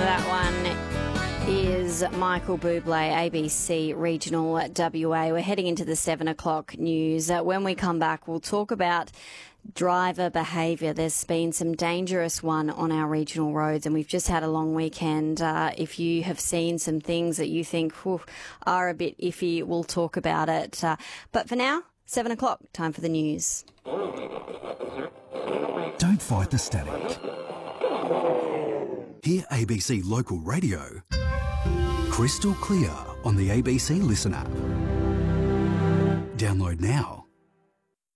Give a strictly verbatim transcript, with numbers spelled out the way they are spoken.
That one is Michael Bublé, A B C Regional W A. We're heading into the seven o'clock news. Uh, when we come back, we'll talk about driver behaviour. There's been some dangerous one on our regional roads, and we've just had a long weekend. Uh, if you have seen some things that you think whew, are a bit iffy, we'll talk about it. Uh, but for now, seven o'clock, time for the news. Don't fight the static. Hear A B C Local Radio crystal clear on the A B C Listen app. Download now.